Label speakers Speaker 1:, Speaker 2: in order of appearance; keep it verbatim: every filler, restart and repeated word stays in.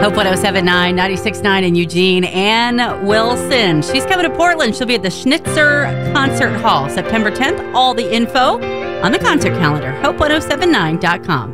Speaker 1: Hope one oh seven point nine, ninety-six point nine in Eugene. Ann Wilson. She's coming to Portland. She'll be at the Schnitzer Concert Hall September tenth. All the info on the concert calendar. hope one oh seven nine dot com.